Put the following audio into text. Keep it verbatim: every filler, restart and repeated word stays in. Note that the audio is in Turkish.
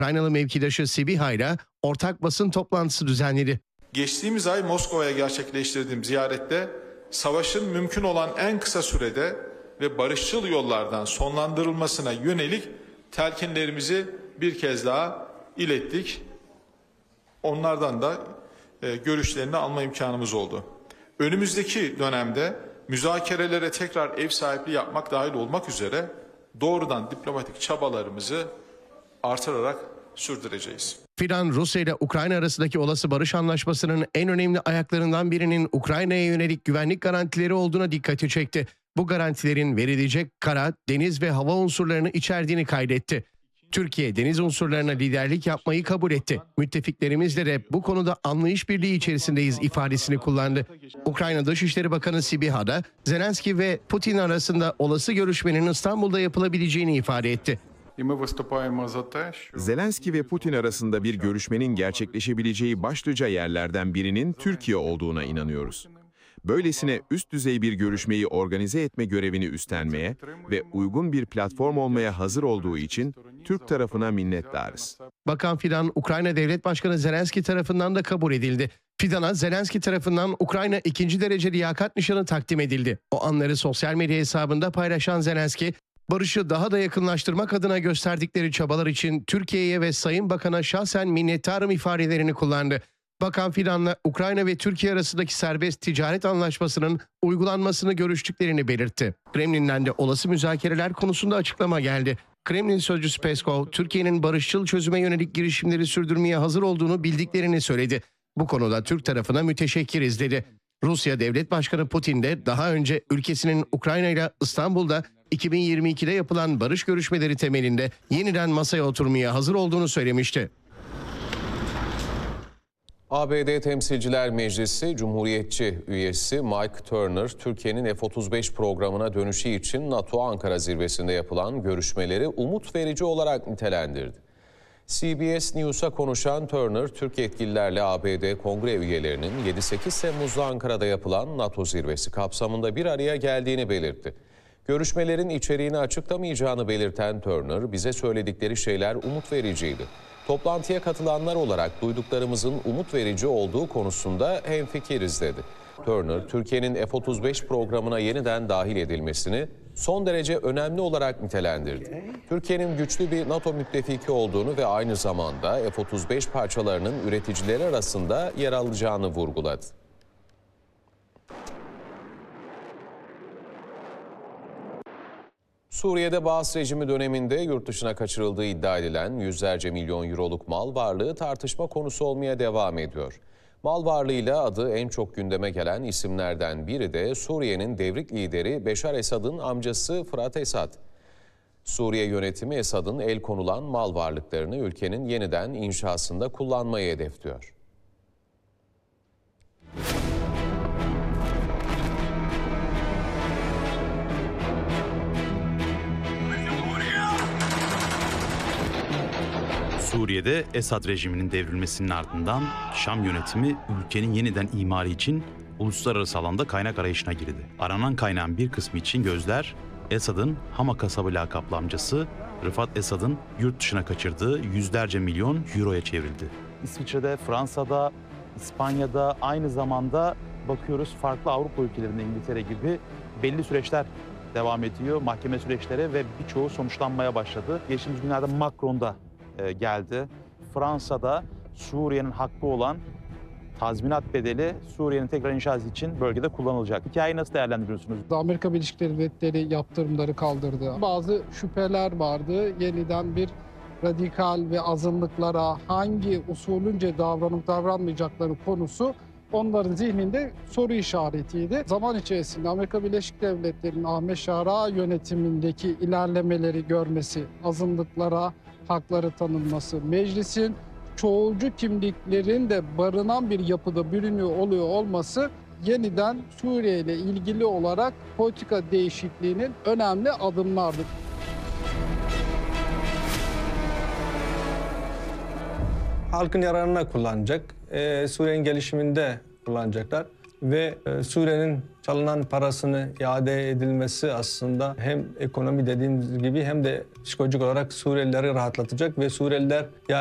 Ukraynalı mevkidaşı Sibiha ile ortak basın toplantısı düzenledi. Geçtiğimiz ay Moskova'ya gerçekleştirdiğim ziyarette savaşın mümkün olan en kısa sürede ve barışçıl yollardan sonlandırılmasına yönelik telkinlerimizi bir kez daha ilettik. Onlardan da e, görüşlerini alma imkanımız oldu. Önümüzdeki dönemde müzakerelere tekrar ev sahipliği yapmak dahil olmak üzere doğrudan diplomatik çabalarımızı artırarak sürdüreceğiz. Fidan, Rusya ile Ukrayna arasındaki olası barış anlaşmasının en önemli ayaklarından birinin Ukrayna'ya yönelik güvenlik garantileri olduğuna dikkati çekti. Bu garantilerin verilecek kara, deniz ve hava unsurlarını içerdiğini kaydetti. Türkiye deniz unsurlarına liderlik yapmayı kabul etti. Müttefiklerimizle de bu konuda anlayış birliği içerisindeyiz ifadesini kullandı. Ukrayna Dışişleri Bakanı Sibiha da Zelenski ve Putin arasında olası görüşmenin İstanbul'da yapılabileceğini ifade etti. Zelenski ve Putin arasında bir görüşmenin gerçekleşebileceği başlıca yerlerden birinin Türkiye olduğuna inanıyoruz. Böylesine üst düzey bir görüşmeyi organize etme görevini üstlenmeye ve uygun bir platform olmaya hazır olduğu için Türk tarafına minnettarız. Bakan Fidan, Ukrayna Devlet Başkanı Zelenski tarafından da kabul edildi. Fidan'a Zelenski tarafından Ukrayna ikinci derece liyakat nişanı takdim edildi. O anları sosyal medya hesabında paylaşan Zelenski, barışı daha da yakınlaştırmak adına gösterdikleri çabalar için Türkiye'ye ve Sayın Bakan'a şahsen minnettarım ifadelerini kullandı. Bakan Fidan'la Ukrayna ve Türkiye arasındaki serbest ticaret anlaşmasının uygulanmasını görüştüklerini belirtti. Kremlin'den de olası müzakereler konusunda açıklama geldi. Kremlin sözcüsü Peskov, Türkiye'nin barışçıl çözüme yönelik girişimleri sürdürmeye hazır olduğunu bildiklerini söyledi. Bu konuda Türk tarafına müteşekkiriz dedi. Rusya Devlet Başkanı Putin de daha önce ülkesinin Ukrayna ile İstanbul'da iki bin yirmi ikide yapılan barış görüşmeleri temelinde yeniden masaya oturmaya hazır olduğunu söylemişti. A B D Temsilciler Meclisi Cumhuriyetçi üyesi Mike Turner, Türkiye'nin F otuz beş programına dönüşü için NATO Ankara zirvesinde yapılan görüşmeleri umut verici olarak nitelendirdi. C B S News'a konuşan Turner, Türk yetkililerle A B D Kongre üyelerinin yedi sekiz Temmuz'da Ankara'da yapılan NATO zirvesi kapsamında bir araya geldiğini belirtti. Görüşmelerin içeriğini açıklamayacağını belirten Turner, bize söyledikleri şeyler umut vericiydi. Toplantıya katılanlar olarak duyduklarımızın umut verici olduğu konusunda hemfikiriz dedi. Turner, Türkiye'nin F otuz beş programına yeniden dahil edilmesini son derece önemli olarak nitelendirdi. Türkiye'nin güçlü bir NATO müttefiki olduğunu ve aynı zamanda F otuz beş parçalarının üreticileri arasında yer alacağını vurguladı. Suriye'de Baas rejimi döneminde yurt dışına kaçırıldığı iddia edilen yüzlerce milyon euroluk mal varlığı tartışma konusu olmaya devam ediyor. Mal varlığıyla adı en çok gündeme gelen isimlerden biri de Suriye'nin devrik lideri Beşar Esad'ın amcası Fırat Esad. Suriye yönetimi Esad'ın el konulan mal varlıklarını ülkenin yeniden inşasında kullanmayı hedefliyor. Suriye'de Esad rejiminin devrilmesinin ardından Şam yönetimi ülkenin yeniden imarı için uluslararası alanda kaynak arayışına girdi. Aranan kaynağın bir kısmı için gözler Esad'ın Hama kasabı lakaplı amcası Rıfat Esad'ın yurt dışına kaçırdığı yüzlerce milyon euroya çevrildi. İsviçre'de, Fransa'da, İspanya'da aynı zamanda bakıyoruz farklı Avrupa ülkelerinde İngiltere gibi belli süreçler devam ediyor. Mahkeme süreçleri ve birçoğu sonuçlanmaya başladı. Geçtiğimiz günlerde Macron'da geldi. Fransa'da Suriye'nin hakkı olan tazminat bedeli Suriye'nin tekrar inşası için bölgede kullanılacak. Hikayeyi nasıl değerlendiriyorsunuz? Amerika Birleşik Devletleri yaptırımları kaldırdı. Bazı şüpheler vardı. Yeniden bir radikal ve azınlıklara hangi usulünce davranıp davranmayacakları konusu onların zihninde soru işaretiydi. Zaman içerisinde Amerika Birleşik Devletleri'nin Ahmet Şara yönetimindeki ilerlemeleri görmesi, azınlıklara hakları tanınması, meclisin çoğulcu kimliklerin de barınan bir yapıda bürünüyor oluyor olması yeniden Suriye ile ilgili olarak politika değişikliğinin önemli adımlardır. Halkın yararına kullanacak, ee, Suriye'nin gelişiminde kullanacaklar. ve e, Suriye'nin çalınan parasını iade edilmesi aslında hem ekonomi dediğimiz gibi hem de psikolojik olarak Suriyelileri rahatlatacak ve Suriyeliler ya